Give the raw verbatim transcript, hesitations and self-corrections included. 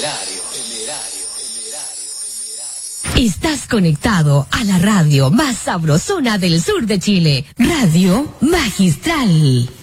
Estás conectado a la radio más sabrosona del sur de Chile, Radio Magistral.